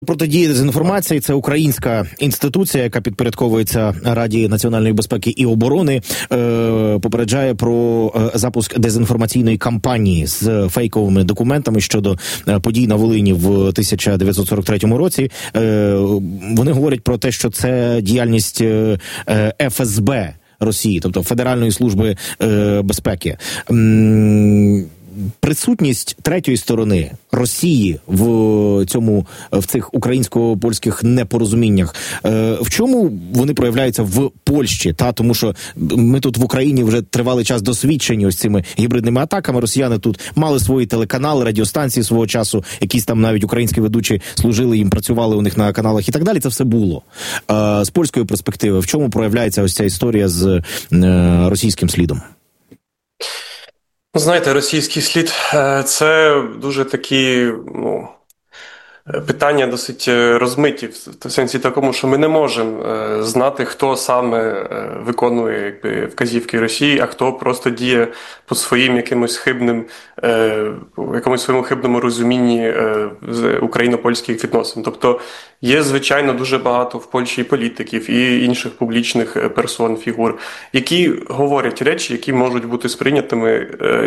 Протидії дезінформації – це українська інституція, яка підпорядковується Раді національної безпеки і оборони, попереджає про запуск дезінформаційної кампанії з фейковими документами щодо подій на Волині в 1943 році. Вони говорять про те, що це діяльність ФСБ Росії, тобто Федеральної служби безпеки. Присутність третьої сторони Росії в цих українсько-польських непорозуміннях, в чому вони проявляються в Польщі? Тому що ми тут в Україні вже тривалий час досвідчені ось цими гібридними атаками. Росіяни тут мали свої телеканали, радіостанції свого часу, якісь там навіть українські ведучі служили їм, працювали у них на каналах і так далі. Це все було. З польської перспективи, в чому проявляється ось ця історія з російським слідом? Знаєте, російський слід – це дуже такі, питання досить розмиті, в сенсі такому, що ми не можемо знати, хто саме виконує вказівки Росії, а хто просто діє по своїм якомусь своєму хибному розумінні україно-польських відносин. Тобто є, звичайно, дуже багато в Польщі і політиків, і інших публічних персон, фігур, які говорять речі, які можуть бути сприйнятими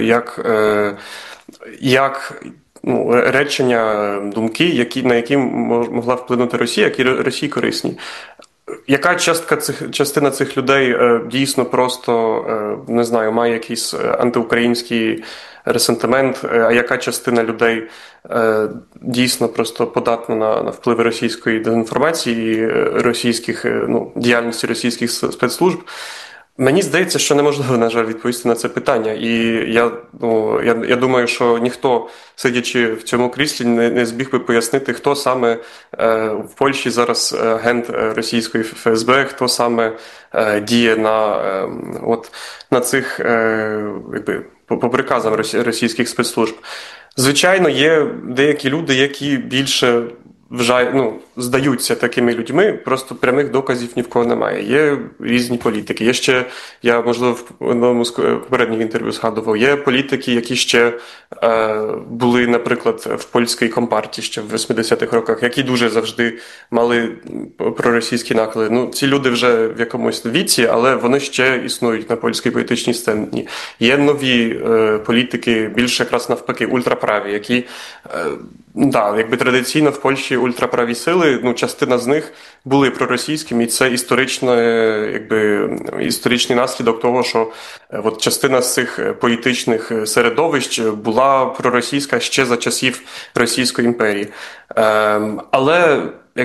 як речення, думки, на які могла вплинути Росія, які Росії корисні. Яка частина цих людей дійсно просто, не знаю, має якийсь антиукраїнський ресентимент, а яка частина людей дійсно просто податна на впливи російської дезінформації, діяльності російських спецслужб? Мені здається, що неможливо, на жаль, відповісти на це питання. І я думаю, що ніхто, сидячи в цьому кріслі, не зміг би пояснити, хто саме в Польщі зараз агент російської ФСБ, хто саме діє на цих, по приказам російських спецслужб. Звичайно, є деякі люди, які більше здаються такими людьми, просто прямих доказів ні в кого немає. Є різні політики. Я, можливо, в одному з попередніх інтерв'ю згадував, є політики, які ще були, наприклад, в польській компартії ще в 80-х роках, які дуже завжди мали проросійські нахили. Ці люди вже в якомусь віці, але вони ще існують на польській політичній сцені. Є нові політики, більше якраз навпаки, ультраправі, які традиційно в Польщі ультраправі сили, частина з них були проросійськими, і це історичний наслідок того, що частина з цих політичних середовищ була проросійська ще за часів Російської імперії. Але,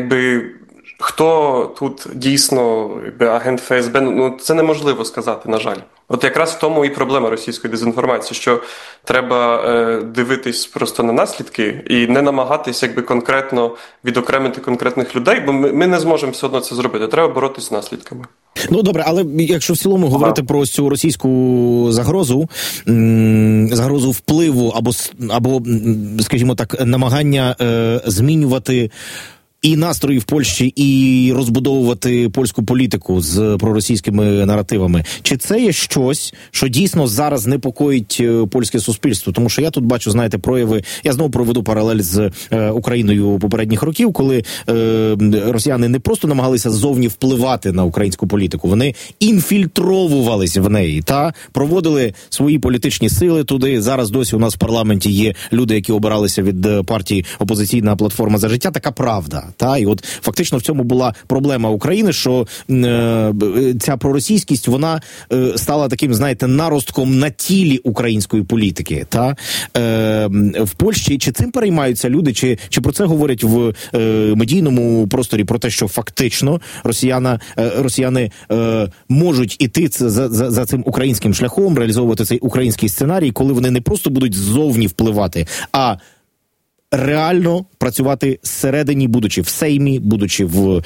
хто тут дійсно агент ФСБ, це неможливо сказати, на жаль. Якраз в тому і проблема російської дезінформації, що треба дивитись просто на наслідки і не намагатись конкретно відокремити конкретних людей, бо ми не зможемо все одно це зробити. Треба боротись з наслідками. Добре, але якщо в цілому говорити про цю російську загрозу впливу або, скажімо так, намагання змінювати і настрої в Польщі, і розбудовувати польську політику з проросійськими наративами. Чи це є щось, що дійсно зараз непокоїть польське суспільство? Тому що я тут бачу, прояви, я знову проведу паралель з Україною попередніх років, коли росіяни не просто намагалися ззовні впливати на українську політику, вони інфільтровувались в неї та проводили свої політичні сили туди. Зараз досі у нас в парламенті є люди, які обиралися від партії «Опозиційна платформа за життя». Така правда. І фактично в цьому була проблема України, що ця проросійськість, вона стала таким, наростком на тілі української політики. В Польщі чи цим переймаються люди, чи про це говорять в медійному просторі, про те, що фактично росіяни можуть іти за цим українським шляхом, реалізовувати цей український сценарій, коли вони не просто будуть ззовні впливати, а реально працювати зсередині, будучи в Сеймі, будучи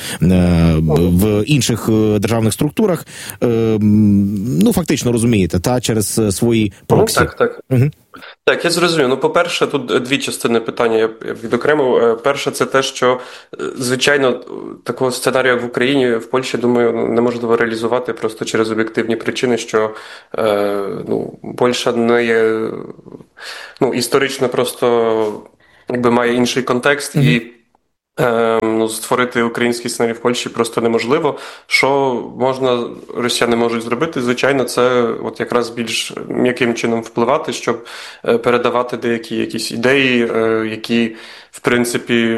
в інших державних структурах, фактично, розумієте, через свої проксі. Так. Угу. Так, я зрозумів. По-перше, тут дві частини питання я відокремив. Перше, це те, що, звичайно, такого сценарію, як в Україні, в Польщі, думаю, неможливо реалізувати просто через об'єктивні причини, що Польща не є, історично просто має інший контекст, і Створити український сценарій в Польщі просто неможливо. Що росіяни можуть зробити? Звичайно, це от якраз більш м'яким чином впливати, щоб передавати деякі якісь ідеї, які, в принципі,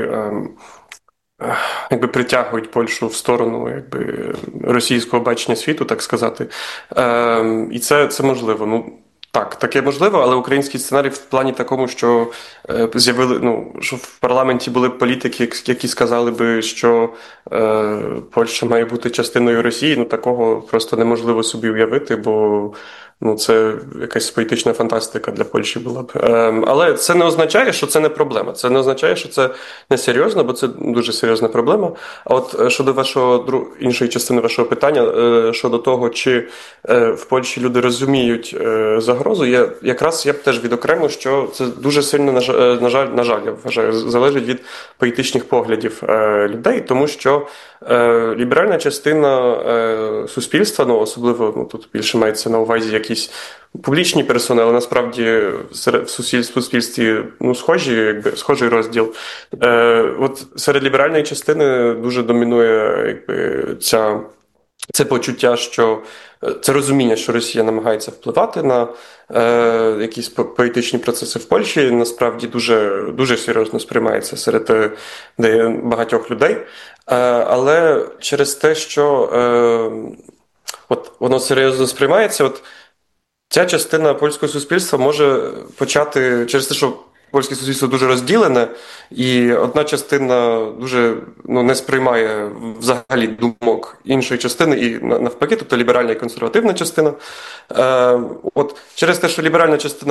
притягують Польщу в сторону російського бачення світу, так сказати. І це можливо. Так, таке можливо, але український сценарій в плані такому, що що в парламенті були політики, які сказали би, що Польща має бути частиною Росії, такого просто неможливо собі уявити, бо це якась політична фантастика для Польщі була б. Але це не означає, що це не проблема. Це не означає, що це не серйозно, бо це дуже серйозна проблема. А от щодо іншої частини вашого питання, щодо того, чи в Польщі люди розуміють загрозу, я б теж відокремив, що це дуже сильно, на жаль, я вважаю, залежить від політичних поглядів людей, тому що ліберальна частина суспільства, особливо тут більше мається на увазі якісь публічні персони, але насправді в суспільстві схожий розділ. От серед ліберальної частини дуже домінує це почуття, що це розуміння, що Росія намагається впливати на якісь політичні процеси в Польщі, насправді дуже, дуже серйозно сприймається серед багатьох людей. Але через те, що воно серйозно сприймається, ця частина польського суспільства може почати, через те, що польське суспільство дуже розділене, і одна частина дуже не сприймає взагалі думок іншої частини, і навпаки, тобто ліберальна і консервативна частина. Через те, що ліберальна частина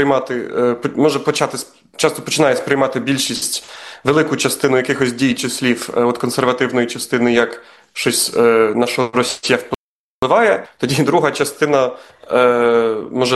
часто починає сприймати велику частину якихось дій чи слів консервативної частини як щось, на що Росія впливає, тоді друга частина може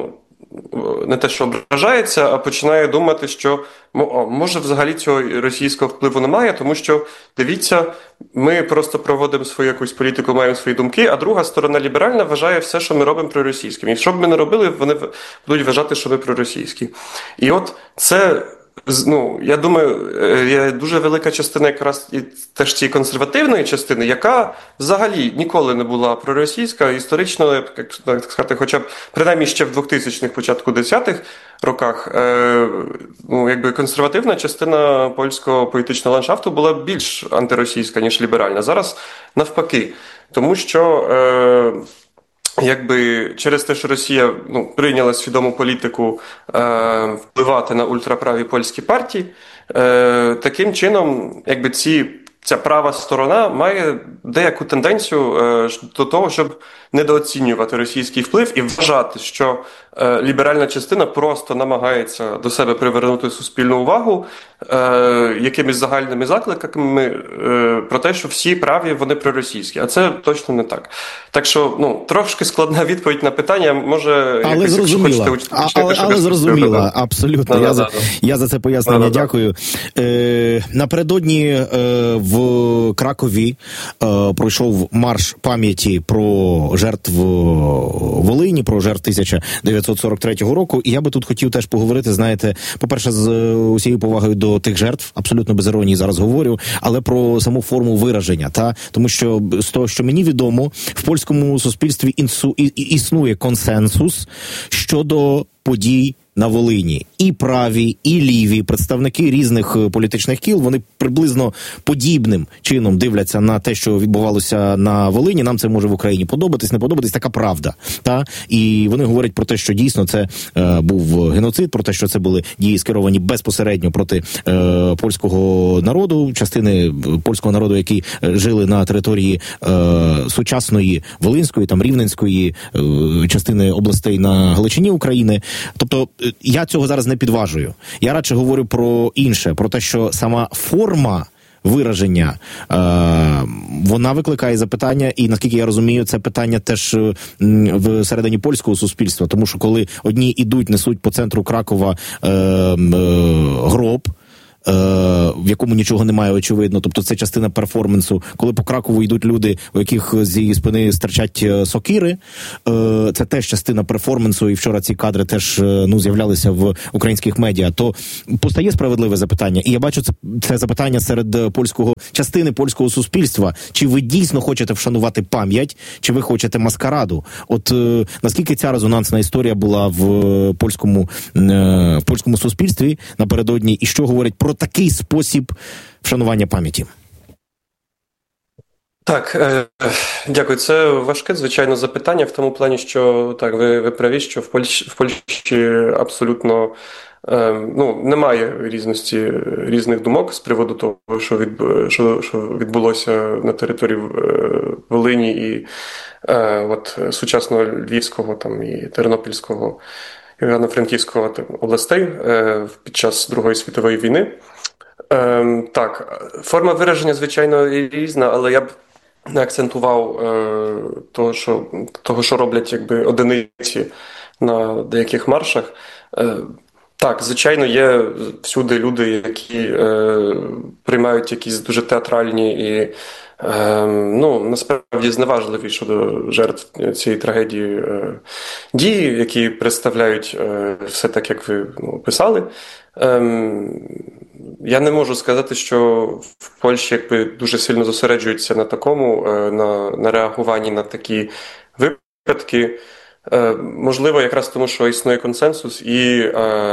не те, що ображається, а починає думати, що може взагалі цього російського впливу немає, тому що, дивіться, ми просто проводимо свою якусь політику, маємо свої думки, а друга сторона ліберальна вважає все, що ми робимо проросійським. І що б ми не робили, вони будуть вважати, що ми проросійські. І це... я думаю, є дуже велика частина якраз і теж цієї консервативної частини, яка взагалі ніколи не була проросійська, історично, як сказати, хоча б принаймні ще в 2000-х, початку 10-х роках, консервативна частина польського політичного ландшафту була більш антиросійська, ніж ліберальна. Зараз навпаки, тому що... через те, що Росія прийняла свідому політику впливати на ультраправі польські партії, таким чином ця права сторона має деяку тенденцію до того, щоб недооцінювати російський вплив і вважати, що ліберальна частина просто намагається до себе привернути суспільну увагу якимись загальними закликами про те, що всі праві, вони проросійські. А це точно не так. Так що, трошки складна відповідь на питання, може... Але зрозуміла. Але зрозуміла, абсолютно. Я за це пояснення дякую. Напередодні в Кракові пройшов марш пам'яті про жертв Волині, про жертв 1943 року. І я би тут хотів теж поговорити, знаєте, по-перше, з усією повагою до тих жертв, абсолютно без іронії зараз говорю, але про саму форму вираження. Тому що з того, що мені відомо, в польському суспільстві існує консенсус щодо подій на Волині. І праві, і ліві представники різних політичних кіл, вони приблизно подібним чином дивляться на те, що відбувалося на Волині. Нам це може в Україні подобатись, не подобатись, така правда. І вони говорять про те, що дійсно це був геноцид, про те, що це були дії скеровані безпосередньо проти польського народу, частини польського народу, які жили на території сучасної Волинської, Рівненської, частини областей на Галичині України. Тобто я цього зараз не підважую. Я радше говорю про інше, про те, що сама форма вираження, вона викликає запитання, і, наскільки я розумію, це питання теж всередині польського суспільства, тому що коли одні ідуть, несуть по центру Кракова гроб, в якому нічого немає, очевидно. Тобто це частина перформансу. Коли по Кракову йдуть люди, у яких з її спини стирчать сокири, це теж частина перформансу, і вчора ці кадри теж з'являлися в українських медіа. То постає справедливе запитання, і я бачу це запитання серед частини польського суспільства. Чи ви дійсно хочете вшанувати пам'ять, чи ви хочете маскараду? От наскільки ця резонансна історія була в польському суспільстві напередодні, і що говорять про такий спосіб вшанування пам'яті? Так, дякую. Це важке, звичайно, запитання в тому плані, що так, ви праві, що в Польщі абсолютно немає різних думок з приводу того, що відбулося на території Волині і сучасного Львівського і Тернопільського, Івано-Франківського областей під час Другої світової війни. Так, форма вираження, звичайно, різна, але я б не акцентував того, що роблять одиниці на деяких маршах. Так, звичайно, є всюди люди, які приймають якісь дуже театральні і, насправді, зневажливі щодо жертв цієї трагедії дії, які представляють все так, як ви писали. Я не можу сказати, що в Польщі дуже сильно зосереджуються на такому, на реагуванні на такі випадки. Можливо, якраз тому, що існує консенсус, і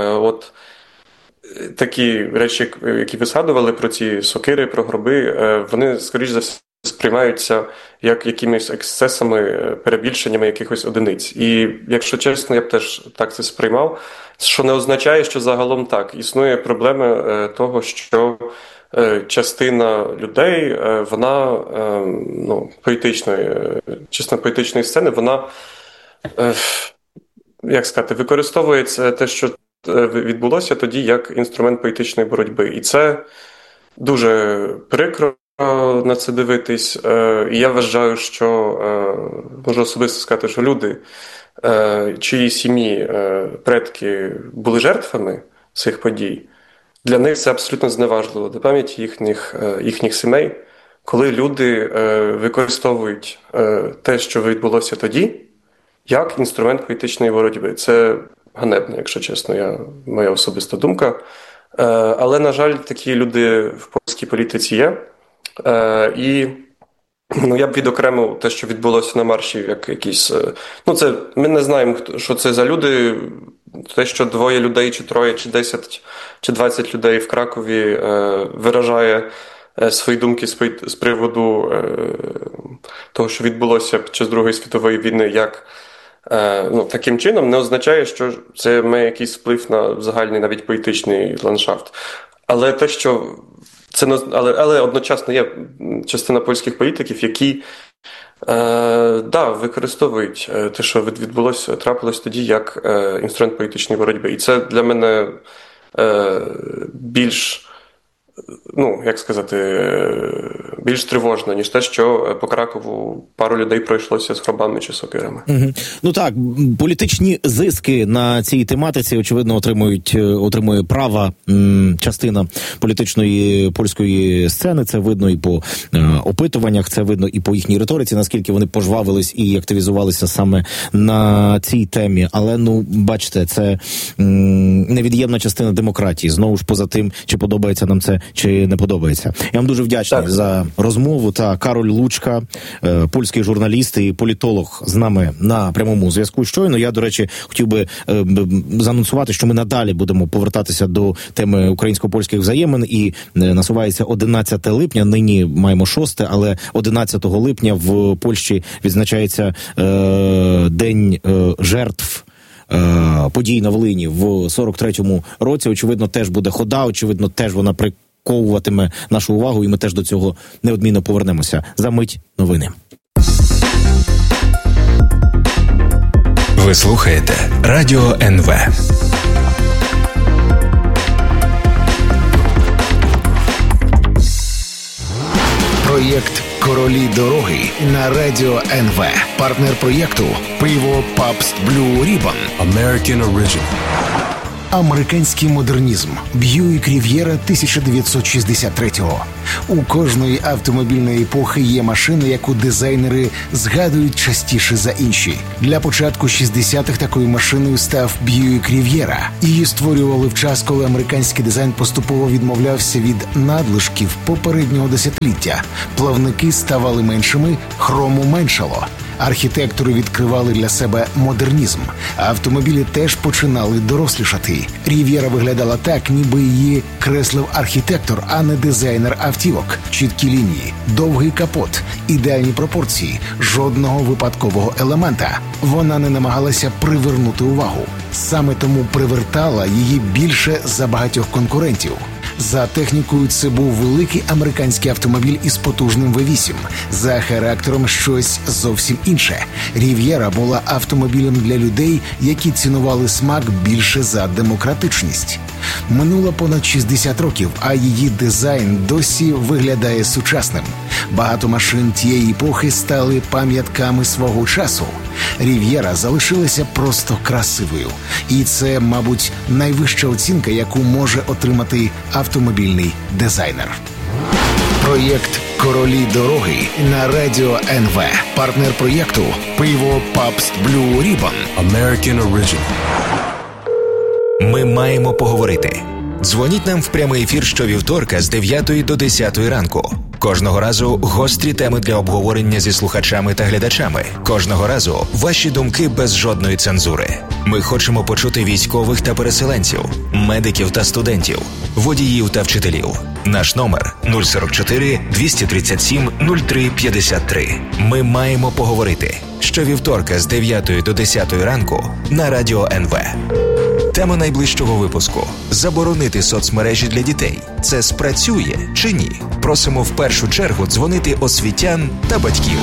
такі речі, які ви згадували про ці сокири, про гроби, вони, скоріш за все, сприймаються як якимись ексцесами, перебільшеннями якихось одиниць. І, якщо чесно, я б теж так це сприймав, що не означає, що загалом так. Існує проблема того, що частина людей, вона, чесно, поетичної сцени, вона, використовує те, що відбулося тоді, як інструмент поетичної боротьби. І це дуже прикро на це дивитись. І я вважаю, що можу особисто сказати, що люди, чиї сім'ї, предки були жертвами цих подій, для них це абсолютно зневажливо до пам'яті їхніх сімей, коли люди використовують те, що відбулося тоді, як інструмент поетичної боротьби. Це ганебно, якщо чесно, моя особиста думка. Але, на жаль, такі люди в польській політиці є. І я б відокремив те, що відбулося на марші, як якісь... ми не знаємо, що це за люди. Те, що 2 людей, чи 3, чи 10, чи 20 людей в Кракові виражає свої думки з приводу того, що відбулося під час Другої світової війни, як таким чином, не означає, що це має якийсь вплив на загальний, навіть поетичний ландшафт. Але те, що але одночасно є частина польських політиків, які використовують те, що трапилось тоді, як інструмент політичної боротьби. І це для мене більш, більш тривожно, ніж те, що по Кракову пару людей пройшлося з гробами чи сокирами. Так, політичні зиски на цій тематиці, очевидно, отримує права частина політичної польської сцени. Це видно і по опитуваннях, це видно і по їхній риториці, наскільки вони пожвавились і активізувалися саме на цій темі. Але, бачите, це невід'ємна частина демократії. Знову ж поза тим, чи подобається нам це, чи не подобається. Я вам дуже вдячний за розмову. Кароль Лучка, польський журналіст і політолог, з нами на прямому зв'язку щойно. Я, до речі, хотів би заанонсувати, що ми надалі будемо повертатися до теми українсько-польських взаємин, і насувається 11 липня, нині маємо 6, але 11 липня в Польщі відзначається День жертв подій на Волині в 43-му році. Очевидно, теж буде хода, очевидно, теж вона приковуватиме нашу увагу, і ми теж до цього неодмінно повернемося. За мить новини. Ви слухаєте Радіо НВ. Проєкт «Королі дороги» на Радіо НВ. Партнер проєкту – пиво Pabst Blue Ribbon. American Original. Американський модернізм. Б'юік Рів'єра 1963-го. У кожної автомобільної епохи є машина, яку дизайнери згадують частіше за інші. Для початку 60-х такою машиною став Б'юік Рів'єра. Її створювали в час, коли американський дизайн поступово відмовлявся від надлишків попереднього десятиліття. Плавники ставали меншими, хрому меншало. Архітектори відкривали для себе модернізм. Автомобілі теж починали дорослішати. Рів'єра виглядала так, ніби її креслив архітектор, а не дизайнер автівок. Чіткі лінії, довгий капот, ідеальні пропорції, жодного випадкового елемента. Вона не намагалася привернути увагу. Саме тому привертала її більше за багатьох конкурентів. За технікою це був великий американський автомобіль із потужним V8. За характером щось зовсім інше. Рів'єра була автомобілем для людей, які цінували смак більше за демократичність. Минуло понад 60 років, а її дизайн досі виглядає сучасним. Багато машин тієї епохи стали пам'ятками свого часу. Рів'єра залишилася просто красивою. І це, мабуть, найвища оцінка, яку може отримати автомобільний дизайнер. Проєкт «Королі дороги» на Радіо НВ. Партнер проєкту – пиво Pabst Blue Ribbon. American Original. Ми маємо поговорити. Дзвоніть нам в прямий ефір щовівторка з 9 до 10 ранку. Кожного разу гострі теми для обговорення зі слухачами та глядачами. Кожного разу ваші думки без жодної цензури. Ми хочемо почути військових та переселенців, медиків та студентів, водіїв та вчителів. Наш номер 044 237 03 53. Ми маємо поговорити. Щовівторка з 9 до 10 ранку на Радіо НВ. Тема найближчого випуску – заборонити соцмережі для дітей. Це спрацює чи ні? Просимо в першу чергу дзвонити освітян та батьків.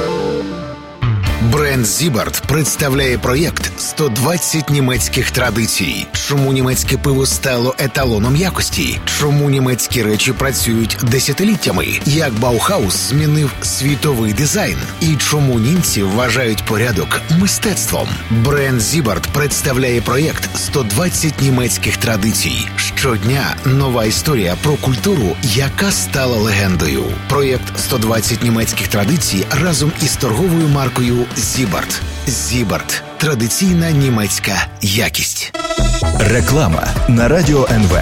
Бренд Зібарт представляє проєкт «120 німецьких традицій». Чому німецьке пиво стало еталоном якості? Чому німецькі речі працюють десятиліттями? Як Баухаус змінив світовий дизайн? І чому німці вважають порядок мистецтвом? Бренд Зібарт представляє проєкт «120 німецьких традицій». Щодня нова історія про культуру, яка стала легендою. Проєкт «120 німецьких традицій» разом із торговою маркою Зібарт. Зібарт. Традиційна німецька якість. Реклама на Радіо НВ.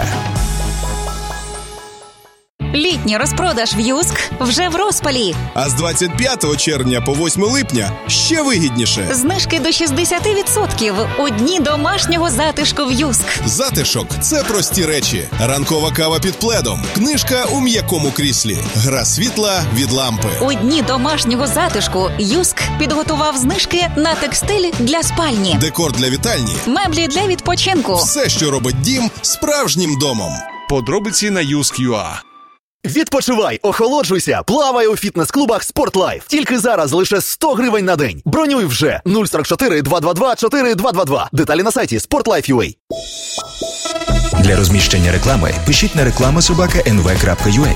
Літній розпродаж в Юск вже в розпалі. А з 25 червня по 8 липня ще вигідніше. Знижки до 60% у дні домашнього затишку в Юск. Затишок – це прості речі. Ранкова кава під пледом, книжка у м'якому кріслі, гра світла від лампи. У дні домашнього затишку Юск підготував знижки на текстиль для спальні, декор для вітальні, меблі для відпочинку. Все, що робить дім справжнім домом. Подробиці на Юск.ua. Відпочивай, охолоджуйся, плавай у фітнес-клубах «Спортлайф». Тільки зараз лише 100 гривень на день. Бронюй вже 044 222 4222. Деталі на сайті sportlife.ua. Для розміщення реклами пишіть на reklama@nv.ua.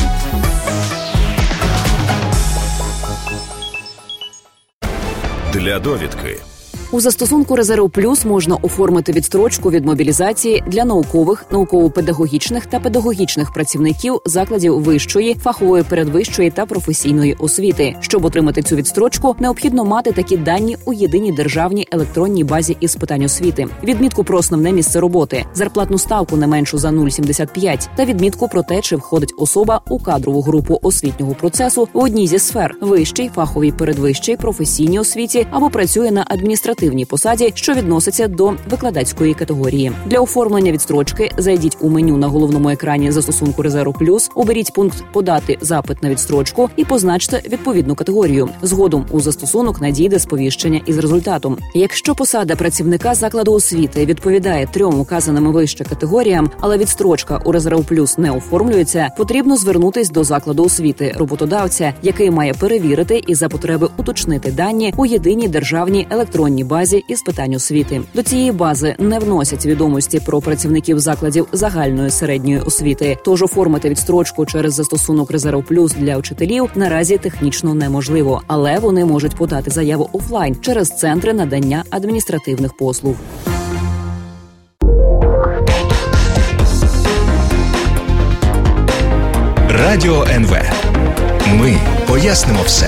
Для довідки. У застосунку «Резерв Плюс» можна оформити відстрочку від мобілізації для наукових, науково-педагогічних та педагогічних працівників закладів вищої, фахової передвищої та професійної освіти. Щоб отримати цю відстрочку, необхідно мати такі дані у єдиній державній електронній базі із питань освіти: відмітку про основне місце роботи, зарплатну ставку не меншу за 0,75 та відмітку про те, чи входить особа у кадрову групу освітнього процесу в одній зі сфер – вищій, фаховій передвищій, професійній освіті або працює на адміністративній посаді, що відноситься до викладацької категорії. Для оформлення відстрочки зайдіть у меню на головному екрані застосунку «Резерв Плюс», оберіть пункт «Подати запит на відстрочку» і позначте відповідну категорію. Згодом у застосунок надійде сповіщення із результатом. Якщо посада працівника закладу освіти відповідає 3 указаним вище категоріям, але відстрочка у «Резерв Плюс» не оформлюється, потрібно звернутись до закладу освіти, роботодавця, який має перевірити і за потреби уточнити дані у єдиній державній електронній базі із питань освіти. До цієї бази не вносять відомості про працівників закладів загальної середньої освіти. Тож оформити відстрочку через застосунок «Резерв Плюс» для вчителів наразі технічно неможливо, але вони можуть подати заяву офлайн через центри надання адміністративних послуг. Радіо НВ. Ми пояснимо все.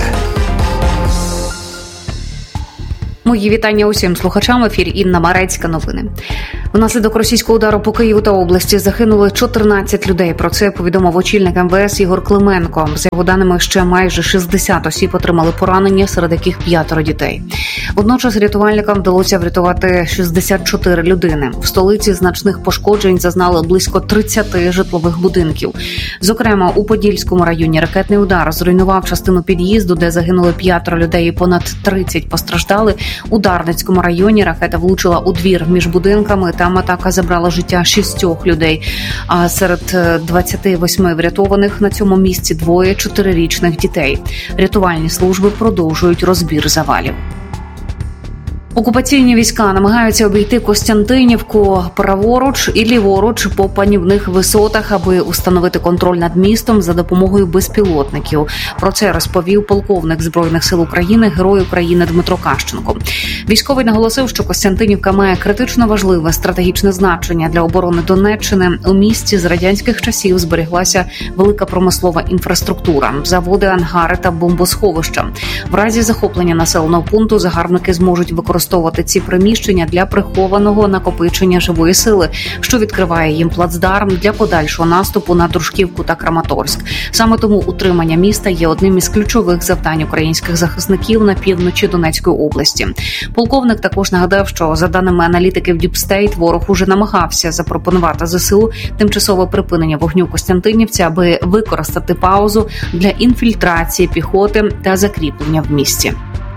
Мої вітання усім слухачам. В ефірі Інна Марецька. Новини. Внаслідок російського удару по Києву та області загинули 14 людей. Про це повідомив очільник МВС Ігор Клименко. За його даними, ще майже 60 осіб отримали поранення, серед яких 5 дітей. Водночас рятувальникам вдалося врятувати 64 людини. В столиці значних пошкоджень зазнали близько 30 житлових будинків. Зокрема, у Подільському районі ракетний удар зруйнував частину під'їзду, де загинули 5 людей і понад 30 постраждали. У Дарницькому районі ракета влучила у двір між будинками. Там атака забрала життя 6 людей. А серед 28 врятованих на цьому місці 2 4-річних дітей. Рятувальні служби продовжують розбір завалів. Окупаційні війська намагаються обійти Костянтинівку праворуч і ліворуч по панівних висотах, аби установити контроль над містом за допомогою безпілотників. Про це розповів полковник Збройних сил України, Герой України Дмитро Кащенко. Військовий наголосив, що Костянтинівка має критично важливе стратегічне значення для оборони Донеччини. У місті з радянських часів зберіглася велика промислова інфраструктура, заводи, ангари та бомбосховища. В разі захоплення населеного пункту загарбники зможуть використовувати ці приміщення для прихованого накопичення живої сили, що відкриває їм плацдарм для подальшого наступу на Дружківку та Краматорськ. Саме тому утримання міста є одним із ключових завдань українських захисників на півночі Донецької області. Полковник також нагадав, що за даними аналітиків Deep State, ворог уже намагався запропонувати ЗСУ тимчасове припинення вогню в Костянтинівці, аби використати паузу для інфільтрації піхоти та закріплення в місті.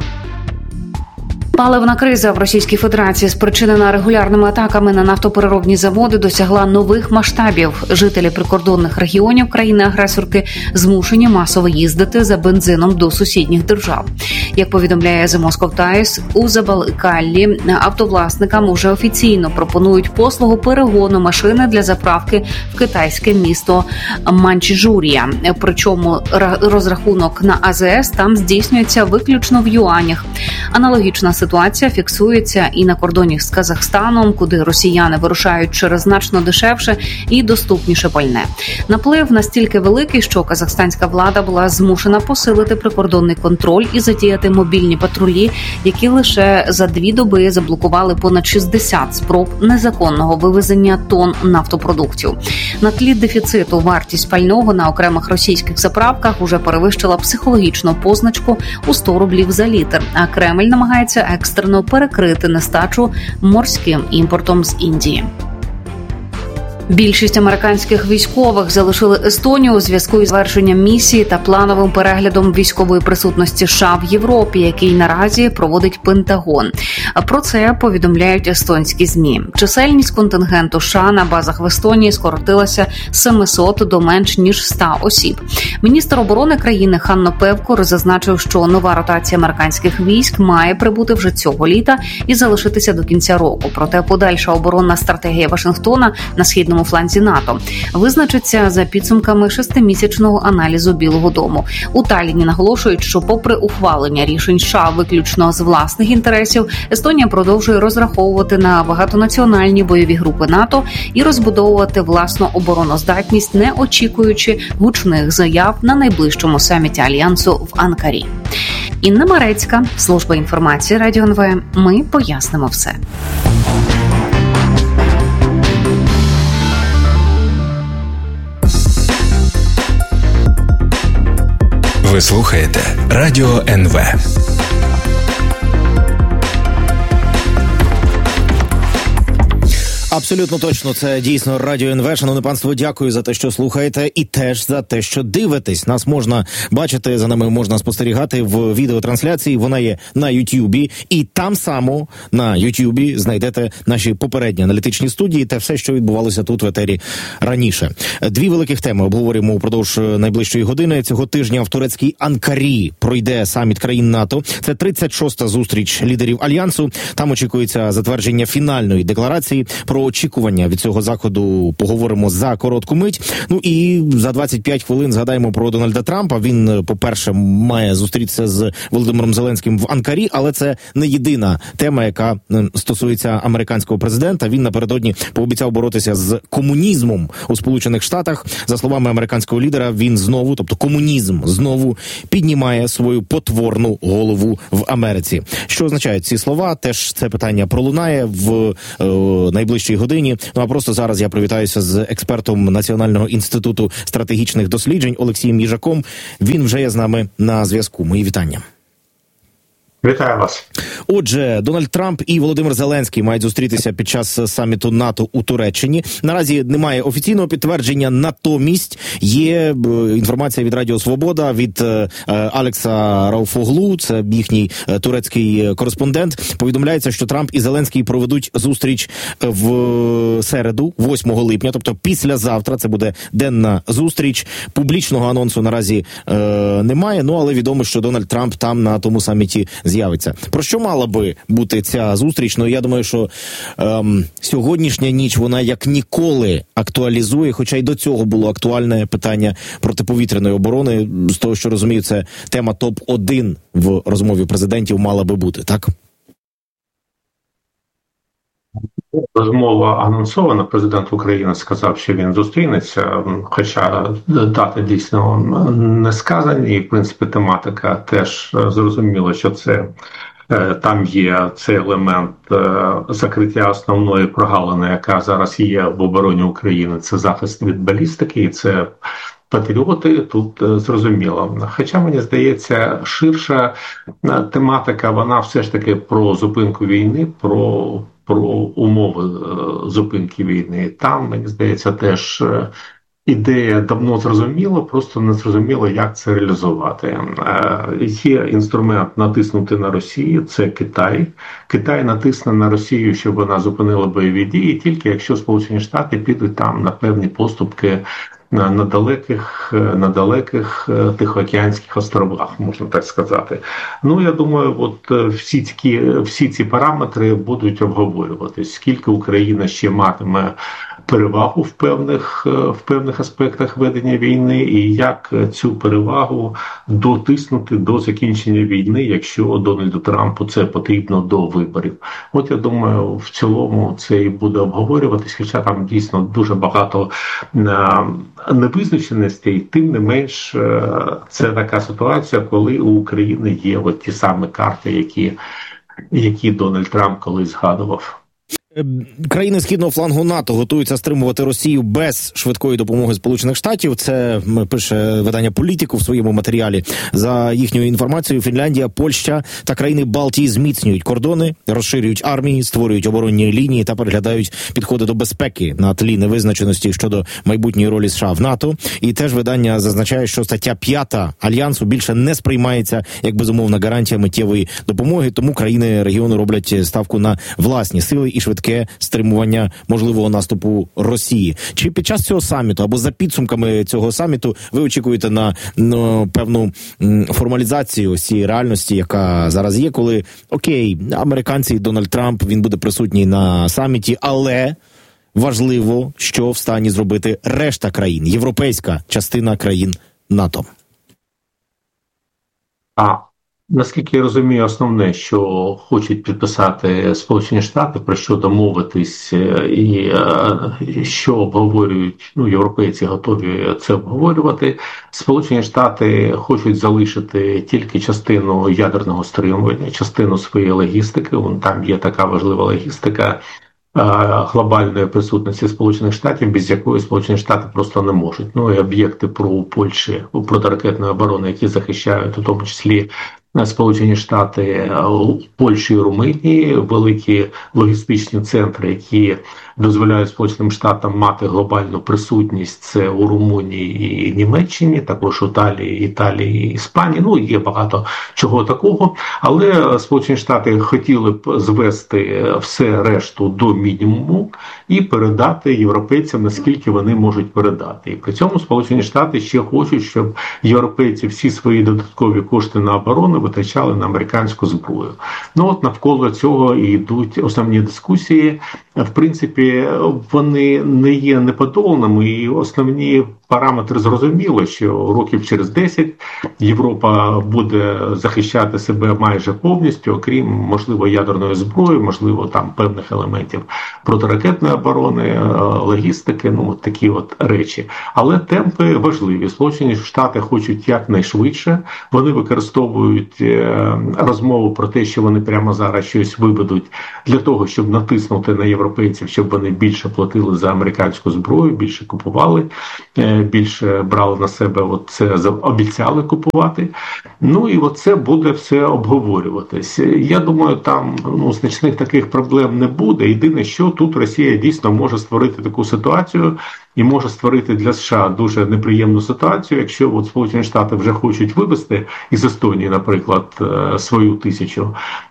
Паливна криза в Російській Федерації, спричинена регулярними атаками на нафтопереробні заводи, досягла нових масштабів. Жителі прикордонних регіонів країни-агресорки змушені масово їздити за бензином до сусідніх держав. Як повідомляє The Moscow Times, у Забайкаллі автовласникам уже офіційно пропонують послугу перегону машини для заправки в китайське місто Манчжурія. Причому розрахунок на АЗС там здійснюється виключно в юанях. Аналогічна ситуація фіксується і на кордоні з Казахстаном, куди росіяни вирушають через значно дешевше і доступніше пальне. Наплив настільки великий, що казахстанська влада була змушена посилити прикордонний контроль і задіяти мобільні патрулі, які лише за 2 доби заблокували понад 60 спроб незаконного вивезення тонн нафтопродуктів. На тлі дефіциту вартість пального на окремих російських заправках уже перевищила психологічну позначку у 100 рублів за літр, а Кремль намагається екстрено перекрити нестачу морським імпортом з Індії. Більшість американських військових залишили Естонію у зв'язку із завершенням місії та плановим переглядом військової присутності США в Європі, який наразі проводить Пентагон. Про це повідомляють естонські ЗМІ. Чисельність контингенту США на базах в Естонії скоротилася з 700 до менш ніж 100 осіб. Міністр оборони країни Ханно Певкур зазначив, що нова ротація американських військ має прибути вже цього літа і залишитися до кінця року. Проте подальша оборонна стратегія Вашингтона на східному фланзі НАТО визначиться за підсумками 6-місячного аналізу Білого дому. У Талліні наголошують, що попри ухвалення рішень США виключно з власних інтересів, Естонія продовжує розраховувати на багатонаціональні бойові групи НАТО і розбудовувати власну обороноздатність, не очікуючи гучних заяв на найближчому саміті Альянсу в Анкарі. Інна Марецька, служба інформації Радіо НВ. Ми пояснимо все. Ви слухаєте Радіо НВ. Абсолютно точно, це дійсно Радіо НВ. Шановне панство, дякую за те, що слухаєте, і теж за те, що дивитесь. Нас можна бачити, за нами можна спостерігати в відеотрансляції. Вона є на Ютубі, і там само на Ютубі знайдете наші попередні аналітичні студії та все, що відбувалося тут в етері раніше. 2 великих теми обговорюємо упродовж найближчої години. Цього тижня в турецькій Анкарі пройде саміт країн НАТО. Це 36-та зустріч лідерів Альянсу. Там очікується затвердження фінальної декларації про про очікування від цього заходу поговоримо за коротку мить. Ну і за 25 хвилин згадаємо про Дональда Трампа. Він, по-перше, має зустрітися з Володимиром Зеленським в Анкарі, але це не єдина тема, яка стосується американського президента. Він напередодні пообіцяв боротися з комунізмом у Сполучених Штатах. За словами американського лідера, він знову, тобто комунізм знову піднімає свою потворну голову в Америці. Що означають ці слова? Теж це питання пролунає в найближчій годині. Ну а просто зараз я привітаюся з експертом Національного інституту стратегічних досліджень Олексієм Їжаком. Він вже є з нами на зв'язку. Мої вітання. Вітаю вас. Отже, Дональд Трамп і Володимир Зеленський мають зустрітися під час саміту НАТО у Туреччині. Наразі немає офіційного підтвердження, натомість є інформація від Радіо Свобода, від Алекса Рауфоглу, це їхній турецький кореспондент. Повідомляється, що Трамп і Зеленський проведуть зустріч в середу, 8 липня, тобто післязавтра. Це буде денна зустріч. Публічного анонсу наразі немає, ну але відомо, що Дональд Трамп там на тому саміті з'явиться. Про що мала би бути ця зустріч? Ну, я думаю, що сьогоднішня ніч, вона як ніколи актуалізує, хоча й до цього було актуальне питання протиповітряної оборони. З того, що розумію, це тема топ-1 в розмові президентів мала би бути, так? Розмова анонсована. Президент України сказав, що він зустрінеться, хоча дати дійсно не сказані. І, в принципі, тематика теж зрозуміла, що це там є цей елемент закриття основної прогалини, яка зараз є в обороні України. Це захист від балістики, і це патріоти, тут зрозуміло. Хоча, мені здається, ширша тематика, вона все ж таки про зупинку війни, про умови зупинки війни. Там, мені здається, теж ідея давно зрозуміла, просто не зрозуміло, як це реалізувати. Є інструмент натиснути на Росію, це Китай. Китай натисне на Росію, щоб вона зупинила бойові дії, тільки якщо Сполучені Штати підуть там на певні поступки на далеких Тихоокеанських островах, можна так сказати. Ну, я думаю, от всі ці параметри будуть обговорюватись. Скільки Україна ще матиме перевагу в певних аспектах ведення війни, і як цю перевагу дотиснути до закінчення війни, якщо Дональду Трампу це потрібно до виборів. От я думаю, в цілому це і буде обговорюватись, хоча там дійсно дуже багато невизначеностей, тим не менш це така ситуація, коли у України є от ті самі карти, які Дональд Трамп колись згадував. Країни східного флангу НАТО готуються стримувати Росію без швидкої допомоги Сполучених Штатів. Це пише видання «Політику» в своєму матеріалі. За їхньою інформацією, Фінляндія, Польща та країни Балтії зміцнюють кордони, розширюють армії, створюють оборонні лінії та переглядають підходи до безпеки на тлі невизначеності щодо майбутньої ролі США в НАТО. І теж видання зазначає, що стаття 5 Альянсу більше не сприймається як безумовна гарантія миттєвої допомоги, тому країни регіону роблять ставку на власні сили і швидке стримування можливого наступу Росії. Чи під час цього саміту або за підсумками цього саміту ви очікуєте на певну формалізацію цієї реальності, яка зараз є, коли, окей, американці і Дональд Трамп, він буде присутній на саміті, але важливо, що в стані зробити решта країн, європейська частина країн НАТО? Наскільки я розумію, основне, що хочуть підписати Сполучені Штати, про що домовитись і що обговорюють, європейці готові це обговорювати. Сполучені Штати хочуть залишити тільки частину ядерного стримування, частину своєї логістики. Там є така важлива логістика глобальної присутності Сполучених Штатів, без якої Сполучені Штати просто не можуть. І об'єкти про Польщі, протиракетної оборони, які захищають у тому числі Сполучені Штати, Польщі і Румунії, великі логістичні центри, які дозволяють Сполученим Штатам мати глобальну присутність, це у Румунії і Німеччині, також у Італії і Іспанії. Є багато чого такого, але Сполучені Штати хотіли б звести все решту до мінімуму і передати європейцям, наскільки вони можуть передати. І при цьому Сполучені Штати ще хочуть, щоб європейці всі свої додаткові кошти на оборону витрачали на американську зброю. Навколо цього і йдуть основні дискусії. В принципі, вони не є неподоланими, і основні параметри зрозуміло, що років через 10 Європа буде захищати себе майже повністю, окрім, можливо, ядерної зброї, можливо, там певних елементів протиракетної оборони, логістики, такі от речі. Але темпи важливі. Сполучені Штати хочуть якнайшвидше. Вони використовують розмову про те, що вони прямо зараз щось виведуть для того, щоб натиснути на європейців, щоб вони більше платили за американську зброю, більше купували, більше брали на себе, це обіцяли купувати. І оце буде все обговорюватись. Я думаю, там значних таких проблем не буде. Єдине, що тут Росія дійсно може створити таку ситуацію і може створити для США дуже неприємну ситуацію, якщо Сполучені Штати вже хочуть вивести із Естонії, наприклад, свою 1000,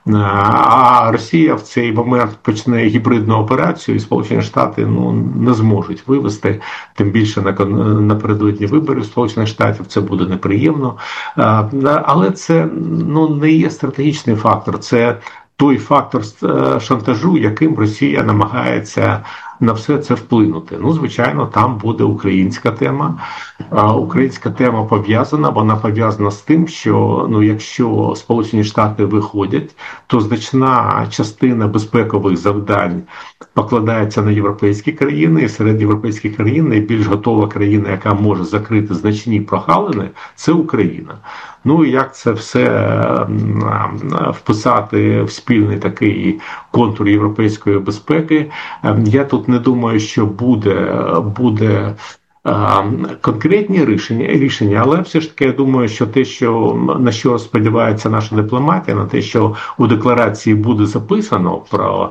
а Росія в цей момент почне гібридну операцію, і Сполучені Штати не зможуть вивести, тим більше напередодні виборів Сполучених Штатів, це буде неприємно. Але це не є стратегічний фактор, це той фактор шантажу, яким Росія намагається на все це вплинути. Звичайно, там буде українська тема. Українська тема вона пов'язана з тим, що якщо Сполучені Штати виходять, то значна частина безпекових завдань покладається на європейські країни, і серед європейських країн найбільш готова країна, яка може закрити значні прогалини, це Україна. І як це все вписати в спільний такий контур європейської безпеки, я тут не думаю, що буде конкретні рішення, але все ж таки я думаю, що те, на що сподівається наша дипломатія, на те, що у декларації буде записано про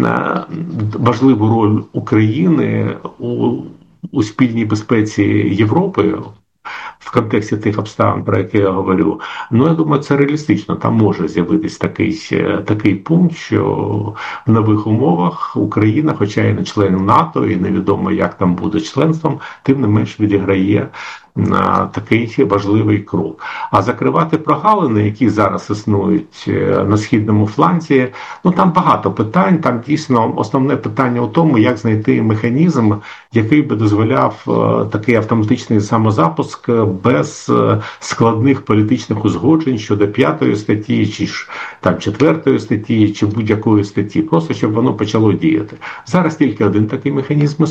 важливу роль України у спільній безпеці Європи, в контексті тих обставин, про які я говорю, я думаю, це реалістично. Там може з'явитись такий пункт, що в нових умовах Україна, хоча і не член НАТО, і невідомо, як там буде членством, тим не менш відіграє такий важливий крок. А закривати прогалини, які зараз існують на східному фланзі, там багато питань. Там дійсно основне питання у тому, як знайти механізм, який би дозволяв такий автоматичний самозапуск без складних політичних узгоджень щодо 5-ї статті, чи ж там 4-ї статті, чи будь-якої статті, просто щоб воно почало діяти. Зараз тільки один такий механізм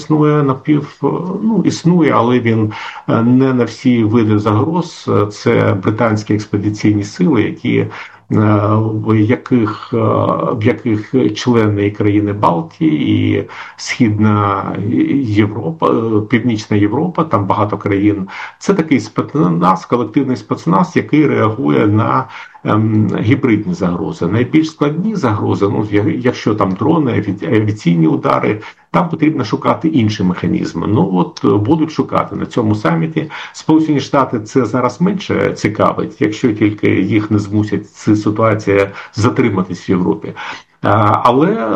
існує, але він не на всі види загроз. Це британські експедиційні сили, в яких члени і країни Балтії, і Східна Європа, Північна Європа, там багато країн. Це такий спецназ, колективний спецназ, який реагує на гібридні загрози. Найбільш складні загрози, якщо там дрони, авіаційні удари, там потрібно шукати інші механізми. Будуть шукати на цьому саміті. Сполучені Штати це зараз менше цікавить, якщо тільки їх не змусять ця ситуація затриматись в Європі. Але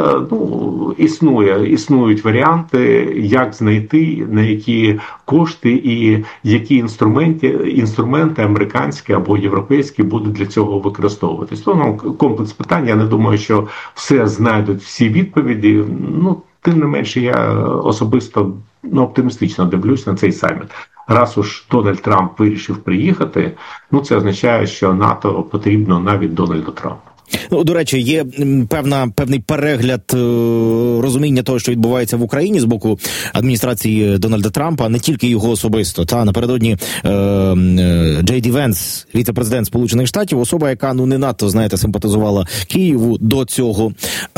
існують варіанти, як знайти, на які кошти і які інструменти американські або європейські будуть для цього використовуватись. Комплекс питань, я не думаю, що все знайдуть всі відповіді. Тим не менше, я особисто оптимістично дивлюсь на цей саміт. Раз уж Дональд Трамп вирішив приїхати, це означає, що НАТО потрібно навіть Дональду Трампу. До речі, є певний перегляд розуміння того, що відбувається в Україні з боку адміністрації Дональда Трампа, не тільки його особисто. Напередодні Джей Ді Венс, віце-президент Сполучених Штатів, особа, яка не надто, симпатизувала Києву до цього,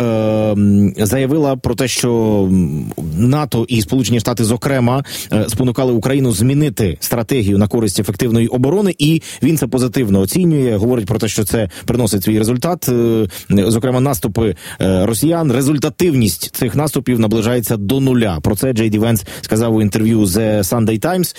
заявила про те, що НАТО і Сполучені Штати, зокрема, спонукали Україну змінити стратегію на користь ефективної оборони, і він це позитивно оцінює, говорить про те, що це приносить свій результат. Зокрема, наступи росіян, результативність цих наступів наближається до нуля. Про це Джей Ді Венс сказав у інтерв'ю The Sunday Times.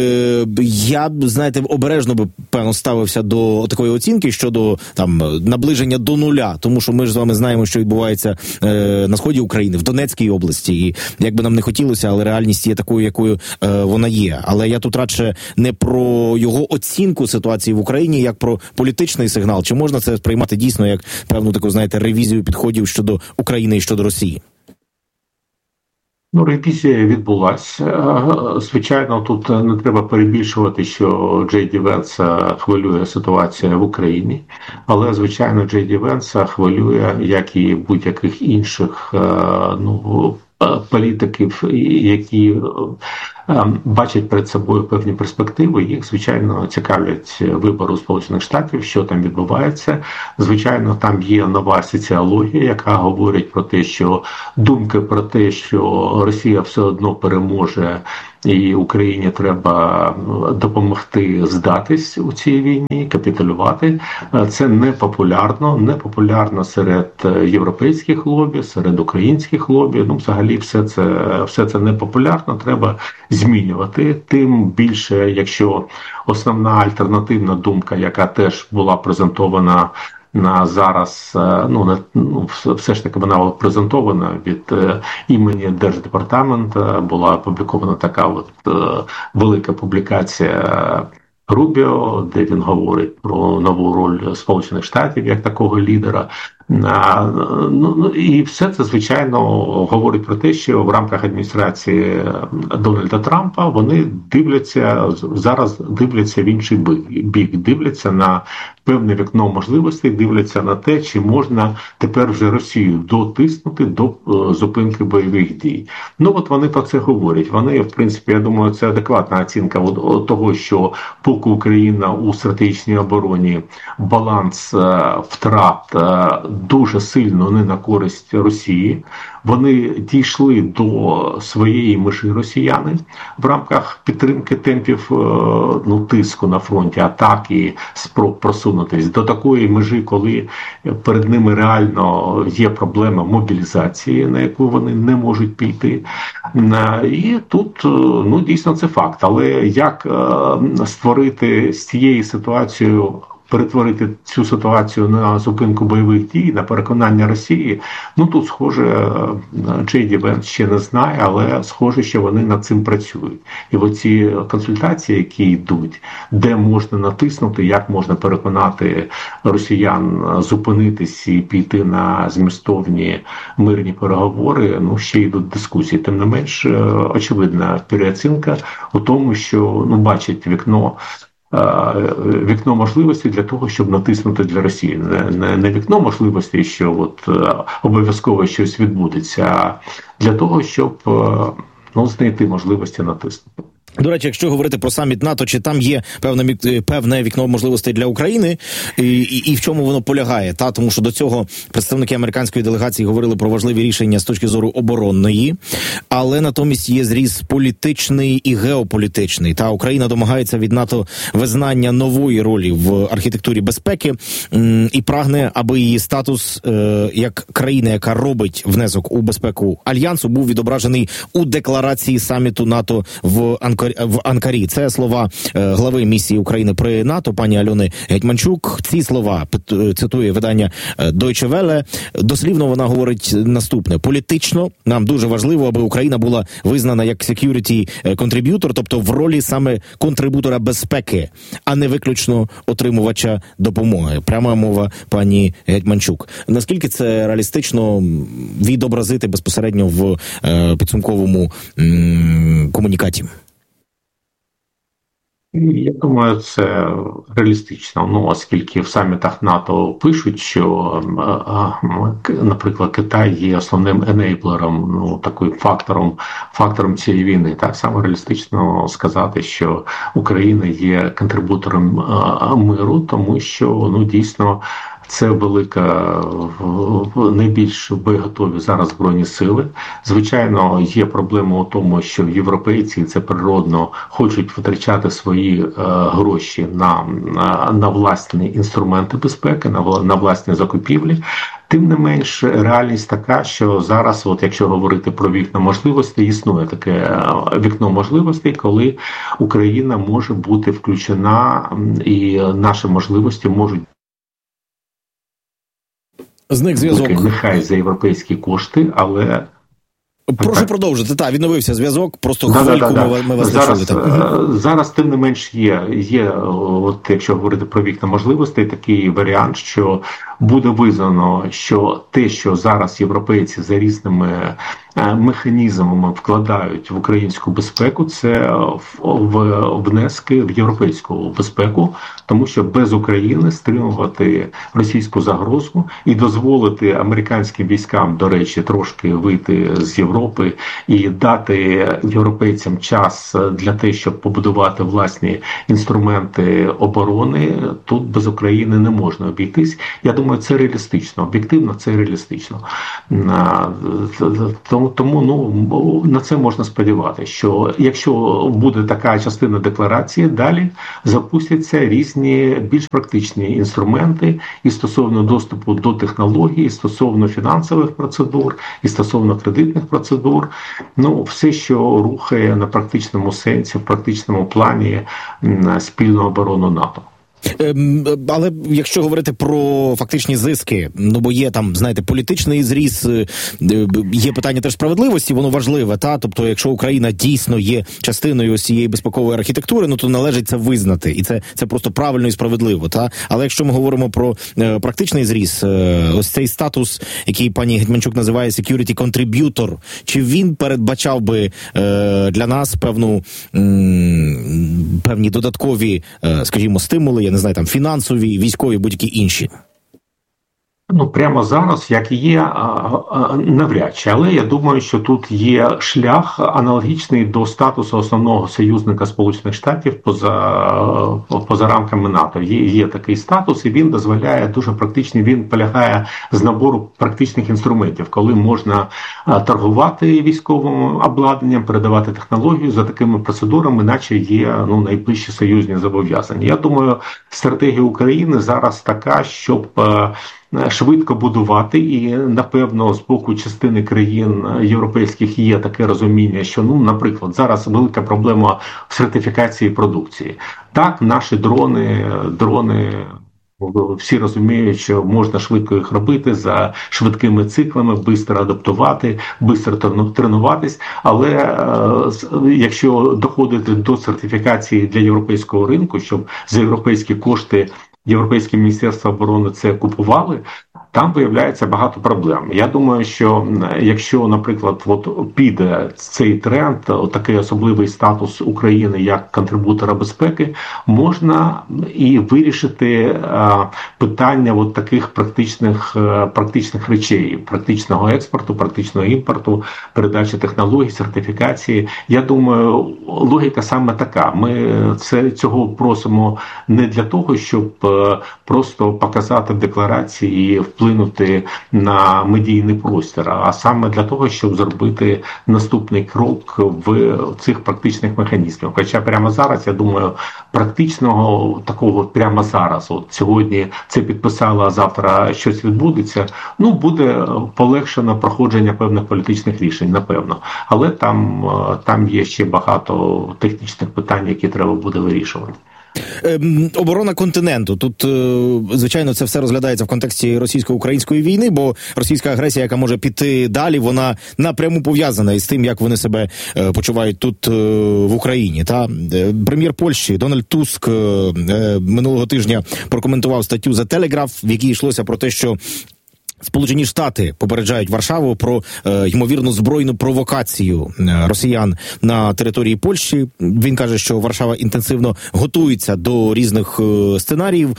Я, обережно би, певно, ставився до такої оцінки щодо наближення до нуля, тому що ми ж з вами знаємо, що відбувається на сході України, в Донецькій області, і як би нам не хотілося, але реальність є такою, якою вона є. Але я тут радше не про його оцінку ситуації в Україні, як про політичний сигнал. Чи можна це сприймати дійсно як певну таку, ревізію підходів щодо України і щодо Росії? Ревізія відбулася. Звичайно, тут не треба перебільшувати, що Джей Ді Венса хвилює ситуація в Україні, але, звичайно, Джей Ді Венса хвилює, як і будь-яких інших політиків, які бачать перед собою певні перспективи. Їх, звичайно, цікавлять вибори у Сполучених Штатів, що там відбувається. Звичайно, там є нова соціологія, яка говорить про те, що думки про те, що Росія все одно переможе і Україні треба допомогти здатись у цій війні, капітулювати. Це непопулярно серед європейських лобі, серед українських лобі. Взагалі все це непопулярно, треба змінювати. Тим більше, якщо основна альтернативна думка, яка теж була презентована на зараз, все ж таки вона презентована від імені Держдепартаменту, була опублікована така велика публікація Рубіо, де він говорить про нову роль Сполучених Штатів як такого лідера. І все це, звичайно, говорить про те, що в рамках адміністрації Дональда Трампа вони зараз дивляться в інший бік, дивляться на певне вікно можливостей, дивляться на те, чи можна тепер вже Росію дотиснути до зупинки бойових дій. Вони про це говорять. Вони, в принципі, я думаю, це адекватна оцінка того, що поки Україна у стратегічній обороні, баланс втрат дуже сильно не на користь Росії. Вони дійшли до своєї межі, росіяни, в рамках підтримки темпів тиску на фронті, атаки, спроб просунутись до такої межі, коли перед ними реально є проблема мобілізації, на яку вони не можуть піти. І тут, дійсно, це факт. Але як створити з цією ситуацією, перетворити цю ситуацію на зупинку бойових дій, на переконання Росії, тут, схоже, Джей Ді Венс ще не знає, але схоже, що вони над цим працюють. І оці консультації, які йдуть, де можна натиснути, як можна переконати росіян зупинитись і піти на змістовні мирні переговори, ще йдуть дискусії. Тим не менш, очевидна переоцінка у тому, що бачить вікно можливостей для того, щоб натиснути для Росії. Не вікно можливостей, що обов'язково щось відбудеться, а для того, щоб знайти можливості натиснути. До речі, якщо говорити про саміт НАТО, чи там є певне вікно можливостей для України, і в чому воно полягає? Тому що до цього представники американської делегації говорили про важливі рішення з точки зору оборонної, але натомість є зріз політичний і геополітичний. Україна домагається від НАТО визнання нової ролі в архітектурі безпеки і прагне, аби її статус як країни, яка робить внесок у безпеку Альянсу, був відображений у декларації саміту НАТО в Анкарі. Це слова глави місії України при НАТО, пані Альони Гетьманчук. Ці слова цитує видання Deutsche Welle. Дослівно вона говорить наступне. Політично нам дуже важливо, аби Україна була визнана як security contributor, тобто в ролі саме контрибутора безпеки, а не виключно отримувача допомоги. Пряма мова пані Гетьманчук. Наскільки це реалістично відобразити безпосередньо в підсумковому комунікаті? Я думаю, це реалістично, оскільки в самітах НАТО пишуть, що, наприклад, Китай є основним енейблером, таким фактором цієї війни. Так само реалістично сказати, що Україна є контрибутором миру, тому що, дійсно, це велика, найбільш боєготові зараз Збройні сили. Звичайно, є проблема у тому, що європейці, це природно, хочуть витрачати свої гроші на власні інструменти безпеки, на власні закупівлі. Тим не менш, реальність така, що зараз, якщо говорити про вікна можливостей, існує таке вікно можливостей, коли Україна може бути включена і наші можливості можуть зник зв'язок. Нехай за європейські кошти, але... Прошу продовжити. Відновився зв'язок, просто хвильку ми вас не чули. Зараз, тим не менш, є, якщо говорити про вікна можливостей, такий варіант, що буде визнано, що те, що зараз європейці за різними механізмами вкладають в українську безпеку, це внески в європейську безпеку, тому що без України стримувати російську загрозу і дозволити американським військам, до речі, трошки вийти з Європи і дати європейцям час для того, щоб побудувати власні інструменти оборони, тут без України не можна обійтись. Я думаю, це реалістично, об'єктивно це реалістично. Тому на це можна сподіватися, що якщо буде така частина декларації, далі запустяться різні більш практичні інструменти і стосовно доступу до технологій, і стосовно фінансових процедур, і стосовно кредитних процедур. Все, що рухає на практичному сенсі, в практичному плані спільну оборону НАТО. Але якщо говорити про фактичні зиски, бо є там, знаєте, політичний зріз, є питання теж справедливості, воно важливе, тобто якщо Україна дійсно є частиною ось цієї безпекової архітектури, то належить це визнати, і це просто правильно і справедливо, Але якщо ми говоримо про практичний зріз, ось цей статус, який пані Гетманчук називає security contributor, чи він передбачав би для нас певні додаткові, скажімо, стимули, я не знаю, там фінансові, військові, будь-які інші? Прямо зараз, як і є, навряд чи. Але я думаю, що тут є шлях аналогічний до статусу основного союзника Сполучених Штатів поза рамками НАТО. Є такий статус, і він дозволяє дуже практичний, він полягає з набору практичних інструментів, коли можна торгувати військовим обладнанням, передавати технологію за такими процедурами, наче є найближчі союзні зобов'язання. Я думаю, стратегія України зараз така, щоб швидко будувати, і, напевно, з боку частини країн європейських є таке розуміння, що, наприклад, зараз велика проблема в сертифікації продукції. Так, наші дрони, всі розуміють, що можна швидко їх робити за швидкими циклами, швидко адаптувати, швидко тренуватись, але якщо доходити до сертифікації для європейського ринку, щоб за європейські кошти Європейське Міністерство оборони це купували, там виявляється багато проблем. Я думаю, що якщо, наприклад, піде цей тренд, такий особливий статус України як контрибутора безпеки, можна і вирішити питання таких практичних речей, практичного експорту, практичного імпорту, передачі технологій, сертифікації. Я думаю, логіка саме така. Ми цього просимо не для того, щоб просто показати декларації і вплинути на медійний простір, а саме для того, щоб зробити наступний крок в цих практичних механізмах. Хоча прямо зараз, я думаю, практичного такого прямо зараз, сьогодні це підписало, а завтра щось відбудеться, буде полегшено проходження певних політичних рішень, напевно. Але там є ще багато технічних питань, які треба буде вирішувати. Оборона континенту. Тут, звичайно, це все розглядається в контексті російсько-української війни, бо російська агресія, яка може піти далі, вона напряму пов'язана із тим, як вони себе почувають тут в Україні. Прем'єр Польщі Дональд Туск минулого тижня прокоментував статтю The Telegraph, в якій йшлося про те, що Сполучені Штати попереджають Варшаву про ймовірну збройну провокацію росіян на території Польщі. Він каже, що Варшава інтенсивно готується до різних сценаріїв.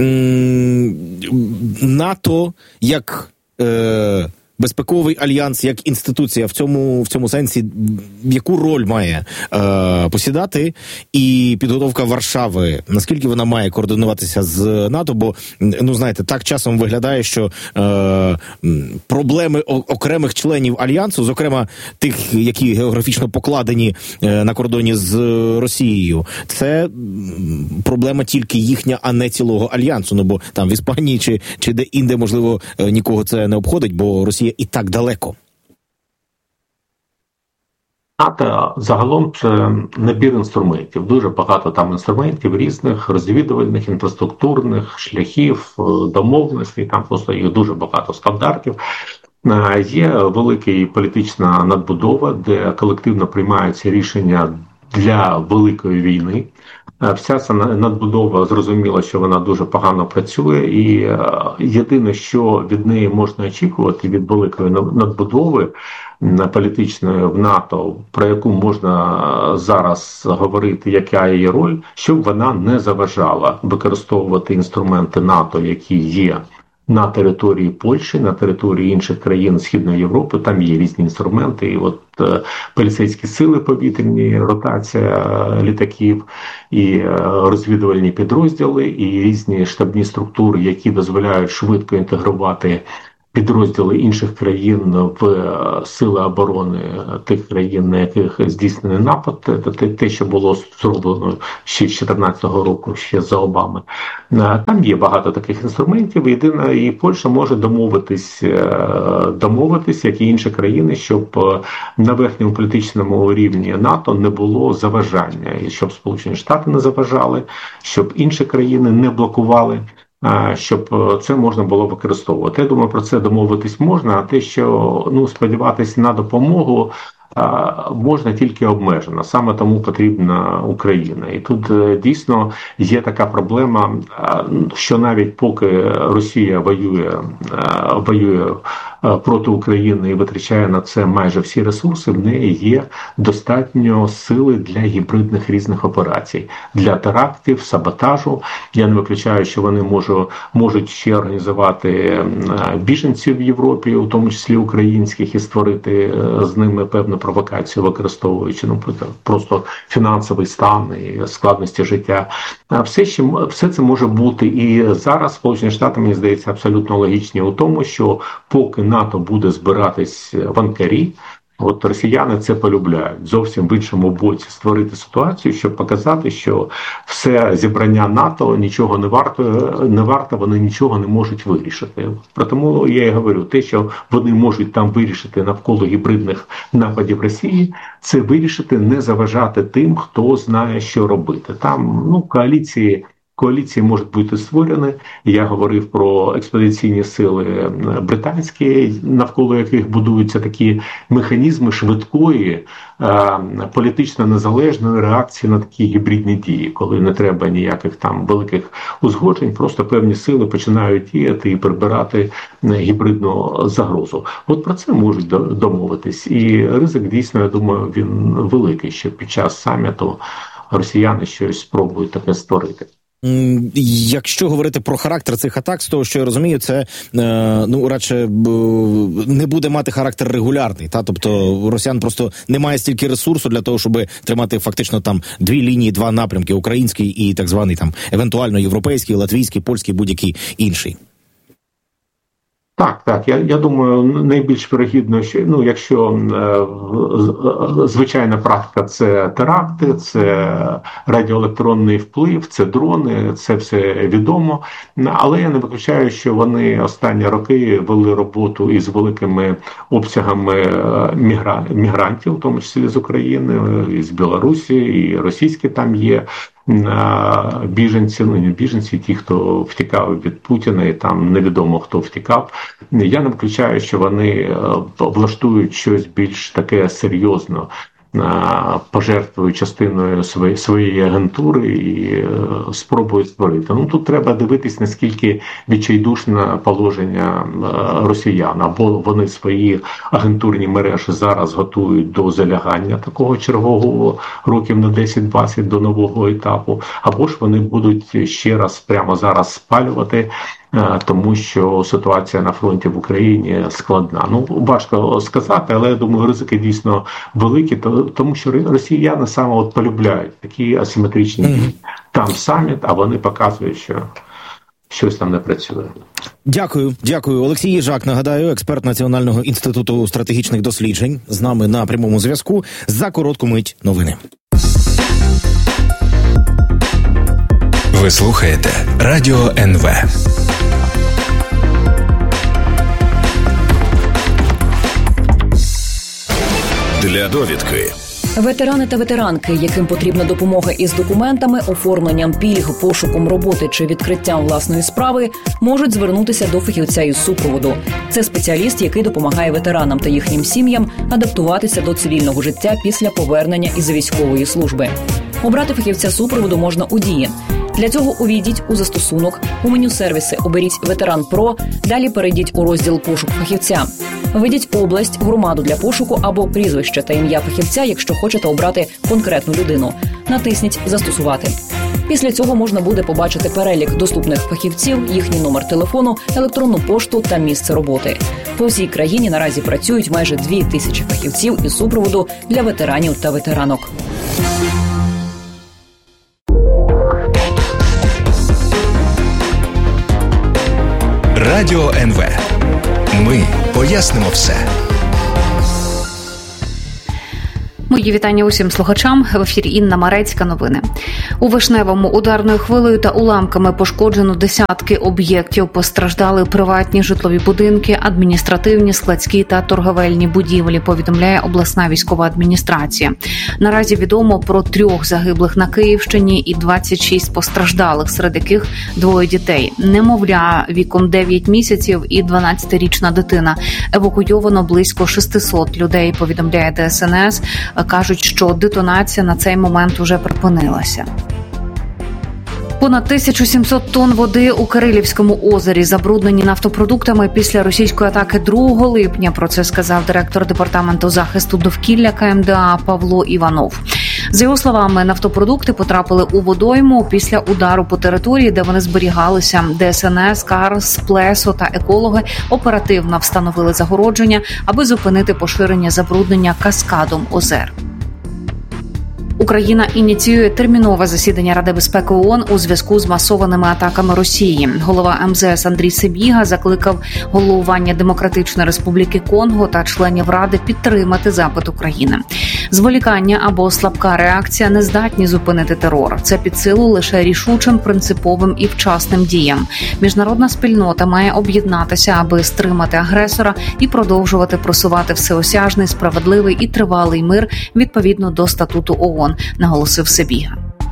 НАТО як безпековий альянс, як інституція в цьому сенсі, яку роль має посідати, і підготовка Варшави, наскільки вона має координуватися з НАТО, бо, знаєте, так часом виглядає, що проблеми окремих членів альянсу, зокрема тих, які географічно покладені на кордоні з Росією, це проблема тільки їхня, а не цілого альянсу, бо там в Іспанії чи де-інде, можливо, нікого це не обходить, бо Росія і так далеко. НАТО загалом це набір інструментів. Дуже багато там інструментів різних, розвідувальних, інфраструктурних, шляхів, домовленостей, там просто їх дуже багато стандартів. Є велика політична надбудова, де колективно приймаються рішення для великої війни. Вся ця надбудова, зрозуміло, що вона дуже погано працює, і єдине, що від неї можна очікувати, від великої надбудови політичної в НАТО, про яку можна зараз говорити, яка її роль, щоб вона не заважала використовувати інструменти НАТО, які є на території Польщі, на території інших країн Східної Європи. Там є різні інструменти, і от поліцейські сили повітряні, ротація літаків, і розвідувальні підрозділи, і різні штабні структури, які дозволяють швидко інтегрувати підрозділи інших країн в сили оборони тих країн, на яких здійснений напад. Те, що було зроблено ще з 2014 року, ще за Обами. Там є багато таких інструментів. Єдине, і Польща може домовитись, як і інші країни, щоб на верхньому політичному рівні НАТО не було заважання, і щоб Сполучені Штати не заважали, щоб інші країни не блокували, щоб це можна було використовувати. Я думаю, про це домовитись можна, а те, що сподіватися на допомогу можна тільки обмежено. Саме тому потрібна Україна. І тут дійсно є така проблема, що навіть поки Росія воює проти України і витрачає на це майже всі ресурси, в неї є достатньо сили для гібридних різних операцій, для терактів, саботажу. Я не виключаю, що вони можуть ще організувати біженців в Європі, у тому числі українських, і створити з ними певну провокацію, використовуючи просто фінансовий стан і складності життя. Все це може бути. І зараз Сполучені Штати, мені здається, абсолютно логічні у тому, що поки НАТО буде збиратись в Анкарі, от росіяни це полюбляють. Зовсім в іншому боці створити ситуацію, щоб показати, що все зібрання НАТО нічого не варто, вони нічого не можуть вирішити. Тому я і говорю, те, що вони можуть там вирішити навколо гібридних нападів Росії, це вирішити, не заважати тим, хто знає, що робити. Там, коаліції можуть бути створені. Я говорив про експедиційні сили британські, навколо яких будуються такі механізми швидкої, політично незалежної реакції на такі гібридні дії, коли не треба ніяких там великих узгоджень, просто певні сили починають діяти і прибирати гібридну загрозу. От про це можуть домовитись. І ризик, дійсно, я думаю, він великий, що під час саміту росіяни щось спробують таке створити. Якщо говорити про характер цих атак, з того, що я розумію, це радше не буде мати характер регулярний. Тобто росіян просто немає стільки ресурсу для того, щоб тримати фактично там дві лінії, два напрямки: український і так званий там евентуально європейський, латвійський, польський, будь-який інший. Так. Я думаю, найбільш вирогідно, що якщо звичайна практика – це теракти, це радіоелектронний вплив, це дрони, це все відомо. Але я не виключаю, що вони останні роки вели роботу із великими обсягами мігрантів, в тому числі з України, з Білорусі, і російські там є. Біженці, ті, хто втікав від Путіна, і там невідомо, хто втікав. Я не виключаю, що вони влаштують щось більш таке серйозно, пожертвують частиною своєї агентури і спробують створити. Тут треба дивитись, наскільки відчайдушне положення росіян. Або вони свої агентурні мережі зараз готують до залягання такого чергового років на 10-20 до нового етапу, або ж вони будуть ще раз прямо зараз спалювати, тому що ситуація на фронті в Україні складна. Важко сказати, але я думаю, ризики дійсно великі, тому що росіяни саме полюбляють такі асиметричні дії. Там саміт, а вони показують, що щось там не працює. Дякую. Олексій Їжак, нагадаю, експерт Національного інституту стратегічних досліджень, з нами на прямому зв'язку. За коротку мить новини. Ви слухаєте Радіо НВ. Для довідки. Ветерани та ветеранки, яким потрібна допомога із документами, оформленням пільг, пошуком роботи чи відкриттям власної справи, можуть звернутися до фахівця із супроводу. Це спеціаліст, який допомагає ветеранам та їхнім сім'ям адаптуватися до цивільного життя після повернення із військової служби. Обрати фахівця супроводу можна у Дії. Для цього увійдіть у застосунок, у меню сервіси оберіть «Ветеран Про», далі перейдіть у розділ «Пошук фахівця». Введіть область, громаду для пошуку або прізвище та ім'я фахівця, якщо хочете обрати конкретну людину. Натисніть «Застосувати». Після цього можна буде побачити перелік доступних фахівців, їхній номер телефону, електронну пошту та місце роботи. По всій країні наразі працюють майже 2000 фахівців із супроводу для ветеранів та ветеранок. Радіо НВ. Ми пояснимо все. Мої вітання усім слухачам. В ефірі Інна Марецька. Новини. У Вишневому ударною хвилею та уламками пошкоджено десятки об'єктів. Постраждали приватні житлові будинки, адміністративні, складські та торговельні будівлі, повідомляє обласна військова адміністрація. Наразі відомо про 3 загиблих на Київщині і 26 постраждалих, серед яких 2 дітей. Немовля віком 9 місяців і 12-річна дитина. Евакуйовано близько 600 людей, повідомляє ДСНС. Кажуть, що детонація на цей момент уже припинилася. Понад 1700 тонн води у Кирилівському озері забруднені нафтопродуктами після російської атаки 2 липня. Про це сказав директор департаменту захисту довкілля КМДА Павло Іванов. За його словами, нафтопродукти потрапили у водойму після удару по території, де вони зберігалися. ДСНС, КАРС, Плесо та екологи оперативно встановили загородження, аби зупинити поширення забруднення каскадом озер. Україна ініціює термінове засідання Ради безпеки ООН у зв'язку з масованими атаками Росії. Голова МЗС Андрій Сибіга закликав головування Демократичної Республіки Конго та членів Ради підтримати запит України. Зволікання або слабка реакція не здатні зупинити терор. Це під силу лише рішучим, принциповим і вчасним діям. Міжнародна спільнота має об'єднатися, аби стримати агресора і продовжувати просувати всеосяжний, справедливий і тривалий мир відповідно до статуту ООН, наголосив Сибіга.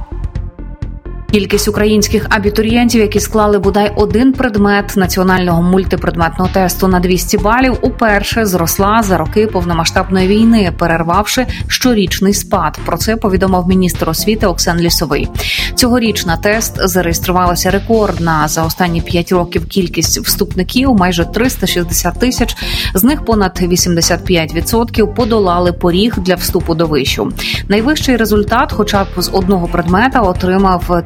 Кількість українських абітурієнтів, які склали бодай один предмет національного мультипредметного тесту на 200 балів, уперше зросла за роки повномасштабної війни, перервавши щорічний спад. Про це повідомив міністр освіти Оксан Лісовий. Цьогоріч на тест зареєструвалася рекордна за останні 5 років кількість вступників – майже 360 тисяч. З них понад 85% подолали поріг для вступу до вишу. Найвищий результат, хоча б з одного предмета, отримав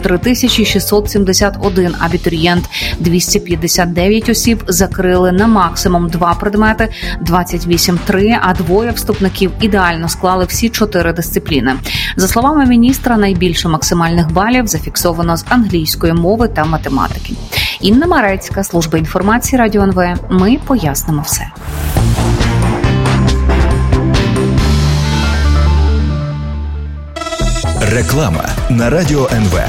3671 абітурієнт. 259 осіб закрили на максимум 2 предмети, 28 – 3, а 2 вступників ідеально склали всі 4 дисципліни. За словами міністра, найбільше максимальних балів зафіксовано з англійської мови та математики. Інна Марецька, служба інформації Радіо НВ. Ми пояснимо все. Реклама на Радіо НВ.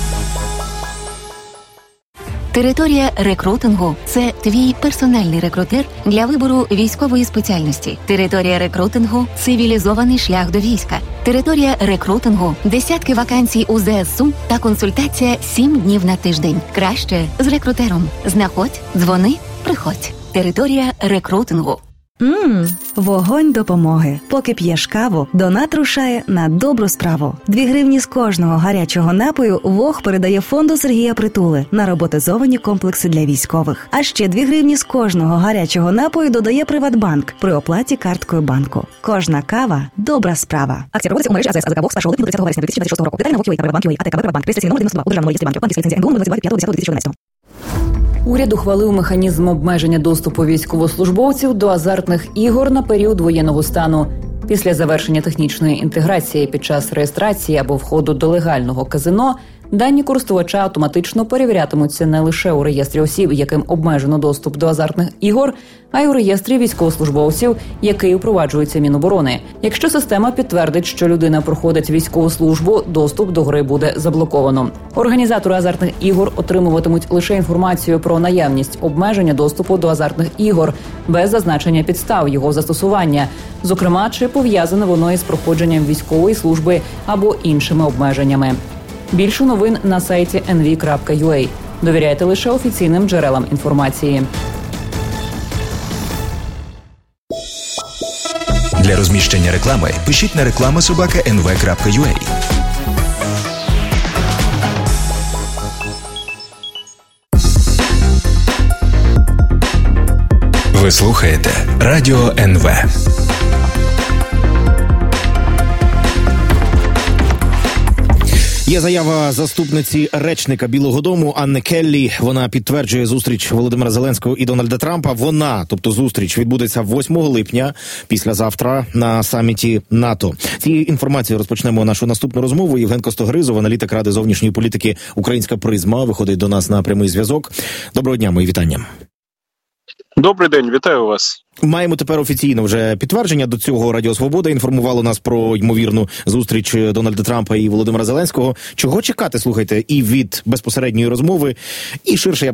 Територія рекрутингу – це твій персональний рекрутер для вибору військової спеціальності. Територія рекрутингу – цивілізований шлях до війська. Територія рекрутингу – десятки вакансій у ЗСУ та консультація 7 днів на тиждень. Краще з рекрутером. Знаходь, дзвони, приходь. Територія рекрутингу. Вогонь допомоги. Поки п'єш каву, донат рушає на добру справу. 2 гривні з кожного гарячого напою ВОГ передає фонду Сергія Притули на роботизовані комплекси для військових. А ще 2 гривні з кожного гарячого напою додає Приватбанк при оплаті карткою банку. Кожна кава – добра справа. Акція проводиться у мережі АЗС АЗК ВОГ з 1 липня до 30 вересня 2026 року. Деталі на ВОГ.UA та Приватбанк.UA, АТК Приватбанк, реєстраційний номер 92, у державному реєстрі банків, банк ліцензія НБУ номер 25.10.2011. Уряд ухвалив механізм обмеження доступу військовослужбовців до азартних ігор на період воєнного стану. Після завершення технічної інтеграції під час реєстрації або входу до легального казино дані користувача автоматично перевірятимуться не лише у реєстрі осіб, яким обмежено доступ до азартних ігор, а й у реєстрі військовослужбовців, який впроваджується Міноборони. Якщо система підтвердить, що людина проходить військову службу, доступ до гри буде заблоковано. Організатори азартних ігор отримуватимуть лише інформацію про наявність обмеження доступу до азартних ігор, без зазначення підстав його застосування, зокрема, чи пов'язане воно із проходженням військової служби або іншими обмеженнями. Більше новин на сайті nv.ua. Довіряйте лише офіційним джерелам інформації. Для розміщення реклами пишіть на reklama@nv.ua. Ви слухаєте Радіо НВ. Є заява заступниці речника Білого Дому Анни Келлі. Вона підтверджує зустріч Володимира Зеленського і Дональда Трампа. Вона, тобто зустріч, відбудеться 8 липня, післязавтра, на саміті НАТО. Цією інформацією розпочнемо нашу наступну розмову. Євген Костогризов, аналітик Ради зовнішньої політики «Українська призма», виходить до нас на прямий зв'язок. Доброго дня, мої вітання. Добрий день, вітаю вас. Маємо тепер офіційно вже підтвердження. До цього Радіо Свобода інформувало нас про ймовірну зустріч Дональда Трампа і Володимира Зеленського. Чого чекати, слухайте, і від безпосередньої розмови, і ширше, я